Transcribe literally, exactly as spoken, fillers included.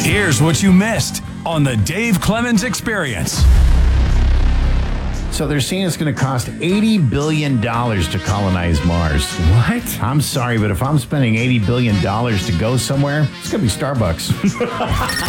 Here's what you missed on the Dave Clemens Experience. So they're saying it's going to cost eighty billion dollars to colonize Mars. What? I'm sorry, but if I'm spending eighty billion dollars to go somewhere, it's going to be Starbucks.